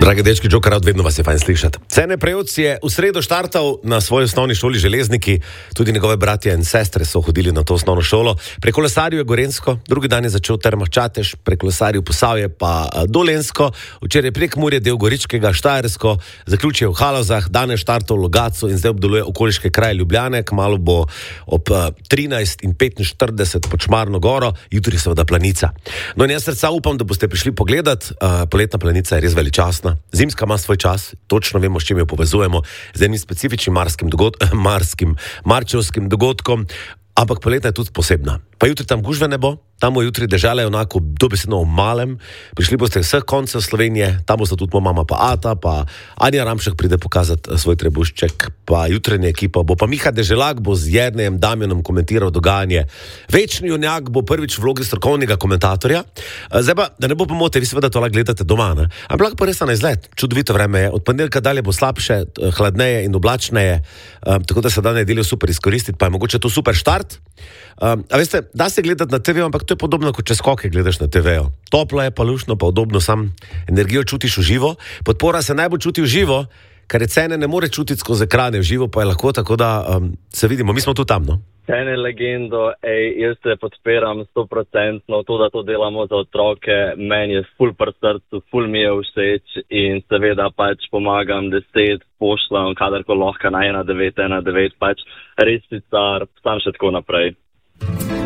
Dragi dečki, Joker, rad vedno vas je fajn slišati. Cene Prejovc je v sredo štartal na svoji osnovni šoli Železniki, tudi njegove bratje in sestre so hodili na to osnovno šolo. Prekolesaril je Gorenjsko, drugi dan je začel Termah Čatež, prekolesaril Posavje pa Dolenjsko, včeraj Prekmurje, del Goričkega, Štajersko, zaključil v Halozah, danes štartal v Logatcu in zdaj obdeluje okoliške kraje Ljubljane, kmalu bo ob 13:45 pod Šmarno goro, jutri seveda Planica. No in jaz srca upam, da boste prišli pogledat, poletna Planica je res veličastna. Zimska ima svoj čas, točno vemo, s čim jo povezujemo, z enim specifičnim marčevskim dogodkom, ampak poletna je tudi posebna. Pa jutri tam gužve ne bo, tam bo jutri dežela je onako dobesedno v malem, prišli boste vseh koncev Slovenije, tam boste tudi mama pa Ata, pa Anja Ramšek pride pokazati svoj trebušček, pa jutrenja ekipa bo, pa Miha Deželak bo z Jernejem Damjanom komentiral dogajanje. Večni junjak bo prvič v vlogi strokovnega komentatorja. Zdaj pa, da ne bo pomote, vi seveda to lahko gledate doma, ne? Ampak pa res na izlet, čudovito vreme je, od ponedeljka dalje bo slabše, hladneje in oblačneje, tako da se da nedeljo super izkoristiti, pa je mogoče to super štart. A veste, da se gledati na TV, ampak to je podobno, kot če skoke gledaš na TV-ju. Toplo je, pa luštno, pa udobno, sam energijo čutiš v živo, podpora se najbolj čuti v živo, ker je cene ne more čutiti skozi ekrane, v živo pa je lahko, tako da se vidimo, mi smo tu tam, no? Cene legendo, jaz se podpiram 100%, to, da to delamo za otroke, meni je ful pri srcu, ful mi je všeč in seveda pač pomagam 10, pošljam, kadarko lahko na 1919, pač res sicer, sam še tako naprej.